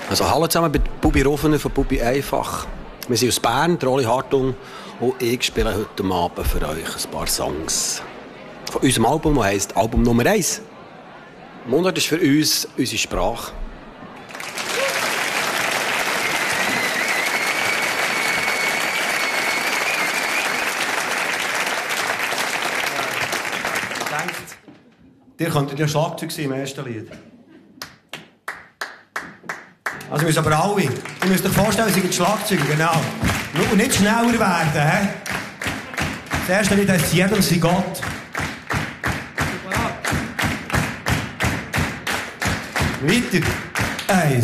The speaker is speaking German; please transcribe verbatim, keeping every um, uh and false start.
Also hallo zusammen bei Bubi Rufener von Bubi Einfach. Wir sind aus Bern, Rolli Hartung, und ich spiele heute Abend für euch ein paar Songs von unserem Album, das heisst Album Nummer eins. Mundart ist für uns unsere Sprache. Ihr könntet ja Schlagzeug sein im ersten Lied. Also müssen aber alle. Ihr müsst euch vorstellen, sie sind Schlagzeuger, genau. Und nicht schneller werden, hä? Das erste Lied heisst «Jedem sein Gott». Weiter. Eins.